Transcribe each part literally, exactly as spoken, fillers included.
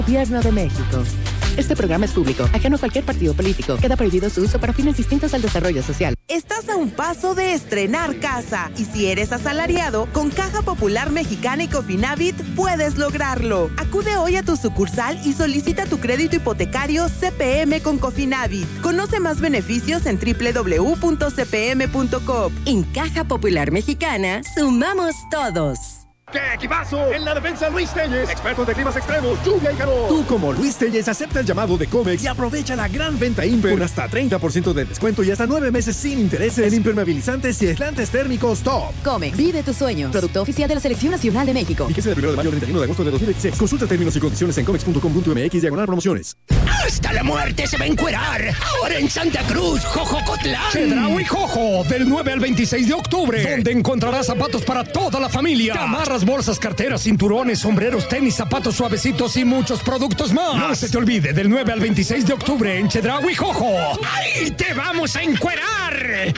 Gobierno de México. Este programa es público, ajeno a cualquier partido político. Queda prohibido su uso para fines distintos al desarrollo social. Estás a un paso de estrenar casa. Y si eres asalariado, con Caja Popular Mexicana y Cofinavit puedes lograrlo. Acude hoy a tu sucursal y solicita tu crédito hipotecario C P M con Cofinavit. Conoce más beneficios en doble u doble u doble u punto c p m punto com. En Caja Popular Mexicana, sumamos todos. ¡Qué equipazo! En la defensa, Luis Telles, expertos de climas extremos, lluvia y calor. Tú, como Luis Telles, acepta el llamado de Comex y aprovecha la gran venta Imper con hasta treinta por ciento de descuento y hasta nueve meses sin intereses en impermeabilizantes y aislantes térmicos Top. Comex, vive tus sueños. Producto oficial de la Selección Nacional de México. Fíjese del primero de mayo al treinta y uno de agosto de dos mil veintiséis. Consulta términos y condiciones en comex punto com punto m x diagonal promociones. ¡Hasta la muerte se va a encuerar! Ahora en Santa Cruz, Jojocotlán. Chedraui Jojo, del nueve al veintiséis de octubre, donde encontrarás zapatos para toda la familia. Chamarras, bolsas, carteras, cinturones, sombreros, tenis, zapatos suavecitos y muchos productos más. No se te olvide, del nueve al veintiséis de octubre en Chedraui Jojo. ¡Ahí te vamos a encuerar!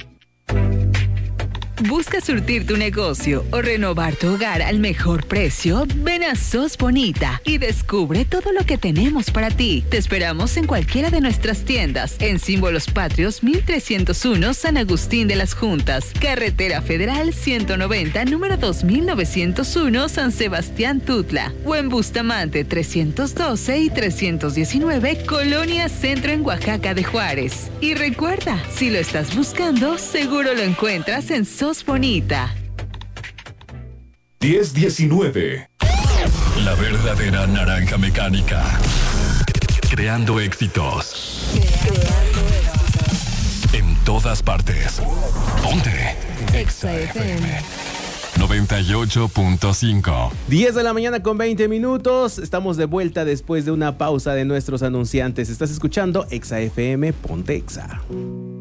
¿Buscas surtir tu negocio o renovar tu hogar al mejor precio? Ven a Sos Bonita y descubre todo lo que tenemos para ti. Te esperamos en cualquiera de nuestras tiendas. En Símbolos Patrios mil trescientos uno, San Agustín de las Juntas. Carretera Federal ciento noventa, número dos mil novecientos uno, San Sebastián Tutla. O en Bustamante trescientos doce y trescientos diecinueve, Colonia Centro en Oaxaca de Juárez. Y recuerda, si lo estás buscando, seguro lo encuentras en Sos Bonita. diez diecinueve. La verdadera naranja mecánica. Creando éxitos. Creando éxitos. En todas partes. Ponte. Exa F M. noventa y ocho punto cinco. diez de la mañana con veinte minutos. Estamos de vuelta después de una pausa de nuestros anunciantes. Estás escuchando Exa F M, ponte Exa.